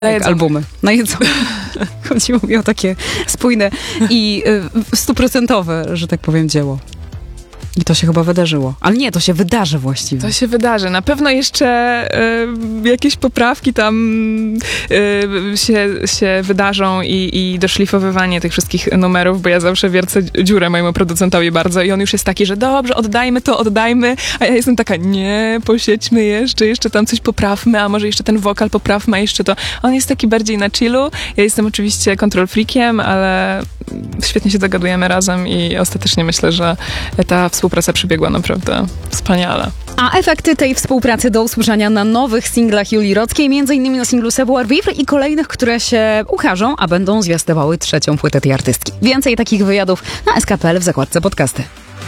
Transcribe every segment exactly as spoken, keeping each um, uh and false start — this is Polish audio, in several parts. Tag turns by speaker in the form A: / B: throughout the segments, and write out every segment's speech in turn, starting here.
A: Jak albumy na jedzenie. Chodziło mi o takie spójne i y, stuprocentowe, że tak powiem, dzieło. I to się chyba wydarzyło. Ale nie, to się wydarzy właściwie.
B: To się wydarzy. Na pewno jeszcze y, jakieś poprawki tam y, się, się wydarzą i, i doszlifowywanie tych wszystkich numerów, bo ja zawsze wiercę dziurę mojemu producentowi bardzo i on już jest taki, że dobrze, oddajmy to, oddajmy, a ja jestem taka, nie, posiedźmy jeszcze, jeszcze tam coś poprawmy, a może jeszcze ten wokal poprawmy, a jeszcze to. On jest taki bardziej na chillu. Ja jestem oczywiście control freakiem, ale świetnie się dogadujemy razem i ostatecznie myślę, że ta współpraca przebiegła naprawdę wspaniale.
A: A efekty tej współpracy do usłyszenia na nowych singlach Julii Rockiej, między innymi na singlu Savoir Vivre i kolejnych, które się ukażą, a będą zwiastowały trzecią płytę tej artystki. Więcej takich wywiadów na S K kropka P L w zakładce podcasty.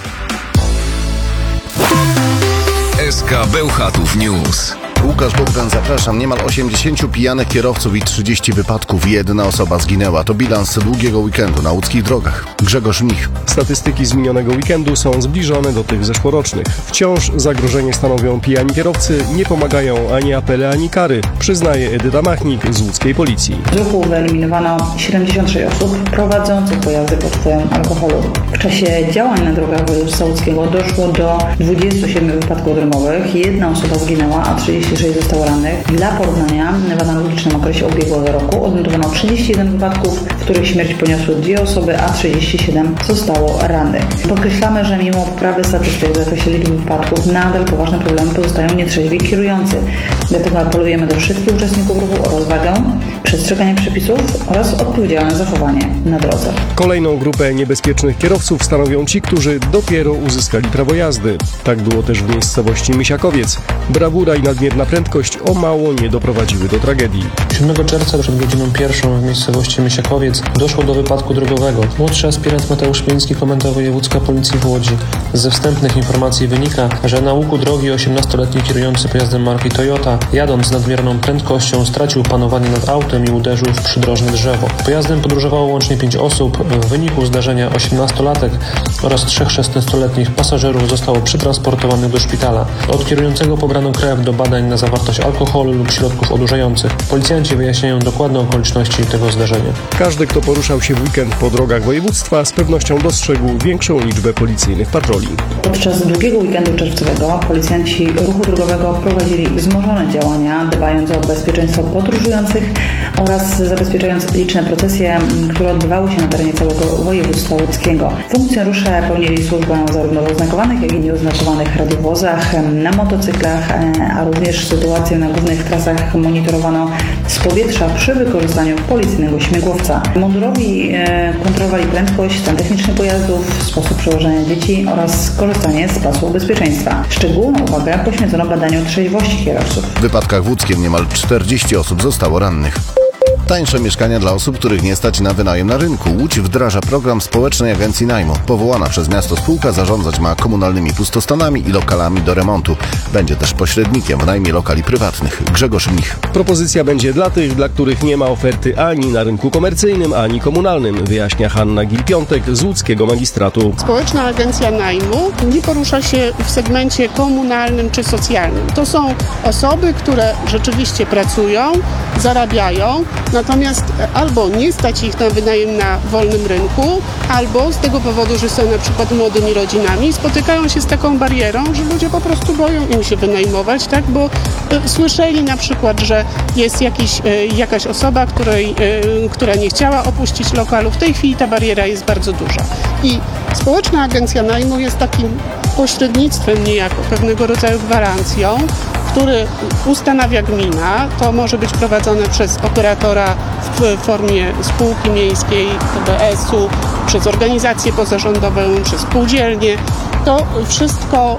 C: S K Bełchatów News.
D: Łukasz Bogdan, zapraszam. Niemal osiemdziesięciu pijanych kierowców i trzydzieści wypadków. Jedna osoba zginęła. To bilans długiego weekendu na łódzkich drogach. Grzegorz Mich.
E: Statystyki z minionego weekendu są zbliżone do tych zeszłorocznych. Wciąż zagrożenie stanowią pijani kierowcy. Nie pomagają ani apele, ani kary, przyznaje Edyta Machnik z łódzkiej policji.
F: Z ruchu wyeliminowano siedemdziesiąt sześć osób prowadzących pojazdy pod wpływem alkoholu. W czasie działań na drogach województwa łódzkiego doszło do dwudziestu siedmiu wypadków drogowych. Jedna osoba zginęła, a trzydzieści sześć zostało rannych. Dla porównania w analogicznym okresie ubiegłego roku odnotowano trzydzieści jeden wypadków, w których śmierć poniosły dwie osoby, a trzydzieści siedem zostało rannych. Podkreślamy, że mimo poprawy statystyk w zakresie liczby wypadków nadal poważne problemy pozostają nietrzeźwi kierujący. Dlatego apelujemy do wszystkich uczestników ruchu o rozwagę, przestrzeganie przepisów oraz odpowiedzialne zachowanie na drodze.
E: Kolejną grupę niebezpiecznych kierowców stanowią ci, którzy dopiero uzyskali prawo jazdy. Tak było też w miejscowości Mysiakowiec. Brawura i nadmierna prędkość o mało nie doprowadziły do tragedii.
G: siódmego czerwca przed godziną pierwszą w miejscowości Mysiakowiec doszło do wypadku drogowego. Młodszy aspirant Mateusz Piński, komendant wojewódzka policji w Łodzi. Ze wstępnych informacji wynika, że na łuku drogi osiemnastoletni kierujący pojazdem marki Toyota, jadąc z nadmierną prędkością, stracił panowanie nad autem i uderzył w przydrożne drzewo. Pojazdem podróżowało łącznie pięć osób. W wyniku zdarzenia osiemnastolatek oraz trzech szesnastoletnich pasażerów zostało przetransportowanych do szpitala. Od kierującego pobrano krew do badań na zawartość alkoholu lub środków odurzających. Policjanci wyjaśniają dokładne okoliczności tego zdarzenia.
E: Każdy, kto poruszał się w weekend po drogach województwa, z pewnością dostrzegł większą liczbę policyjnych patroli.
F: Podczas długiego weekendu czerwcowego policjanci ruchu drogowego prowadzili wzmożone działania, dbając o bezpieczeństwo podróżujących oraz zabezpieczając liczne procesje, które odbywały się na terenie całego województwa łódzkiego. Funkcjonariusze pełnili służbę zarówno w oznakowanych, jak i nieoznakowanych radiowozach, na motocyklach, a również sytuację na głównych trasach monitorowano z powietrza przy wykorzystaniu policyjnego śmigłowca. Mundurowi e, kontrolowali prędkość, stan techniczny pojazdów, sposób przewożenia dzieci oraz korzystanie z pasów bezpieczeństwa. Szczególną uwagę poświęcono badaniu trzeźwości kierowców.
D: W wypadkach w Łódzkiem niemal czterdzieści osób zostało rannych. Tańsze mieszkania dla osób, których nie stać na wynajem na rynku. Łódź wdraża program Społecznej Agencji Najmu. Powołana przez miasto spółka zarządzać ma komunalnymi pustostanami i lokalami do remontu. Będzie też pośrednikiem w najmie lokali prywatnych. Grzegorz Mich.
E: Propozycja będzie dla tych, dla których nie ma oferty ani na rynku komercyjnym, ani komunalnym, wyjaśnia Hanna Gil-Piątek z łódzkiego magistratu.
H: Społeczna Agencja Najmu nie porusza się w segmencie komunalnym czy socjalnym. To są osoby, które rzeczywiście pracują, zarabiają, natomiast albo nie stać ich na wynajem na wolnym rynku, albo z tego powodu, że są na przykład młodymi rodzinami, spotykają się z taką barierą, że ludzie po prostu boją im się wynajmować, tak, bo y, słyszeli na przykład, że jest jakiś, y, jakaś osoba, której, y, która nie chciała opuścić lokalu. W tej chwili ta bariera jest bardzo duża. I Społeczna Agencja Najmu jest takim pośrednictwem niejako, pewnego rodzaju gwarancją, który ustanawia gmina. To może być prowadzone przez operatora w formie spółki miejskiej, P B S-u, przez organizację pozarządową, przez spółdzielnię. To wszystko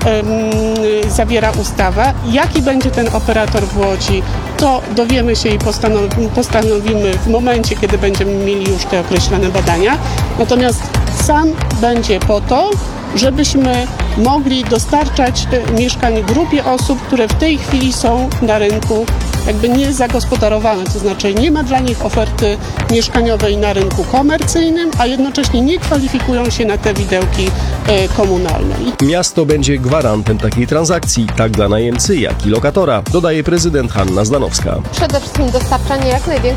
H: um, zawiera ustawa. Jaki będzie ten operator w Łodzi, to dowiemy się i postanow- postanowimy w momencie, kiedy będziemy mieli już te określone badania. Natomiast sam będzie po to, żebyśmy mogli dostarczać e, mieszkań grupie osób, które w tej chwili są na rynku jakby niezagospodarowane, to znaczy nie ma dla nich oferty mieszkaniowej na rynku komercyjnym, a jednocześnie nie kwalifikują się na te widełki e, komunalne.
E: Miasto będzie gwarantem takiej transakcji, tak dla najemcy, jak i lokatora, dodaje prezydent Hanna Zdanowska.
I: Przede wszystkim dostarczanie jak największej